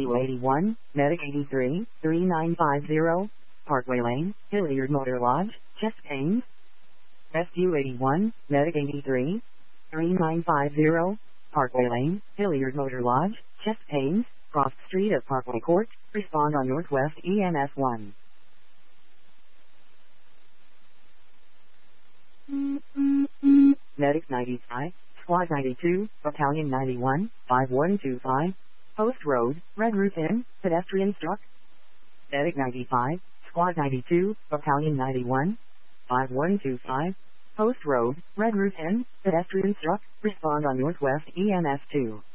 SU81, Medic 83, 3950, Parkway Lane, Hilliard Motor Lodge, chest pains. SU81, Medic 83, 3950, Parkway Lane, Hilliard Motor Lodge, chest pains, cross street at Parkway Court, respond on Northwest EMS 1. Medic 95, Squad 92, Battalion 91, 5125, Post Road, Red Roof Inn, pedestrian struck. Medic 95, Squad 92, Battalion 91, 5125, Post Road, Red Roof Inn, pedestrian struck, respond on Northwest EMS 2.